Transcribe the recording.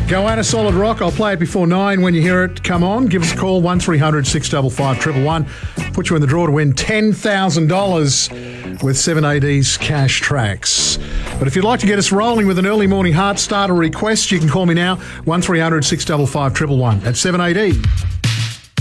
Goanna Solid Rock. I'll play it before 9 when you hear it. Come on, give us a call, 1300 655 111. Put you in the draw to win $10,000 with 7AD's Cash Tracks. But if you'd like to get us rolling with an early morning heart starter request, you can call me now, 1300 655 111 at 7AD.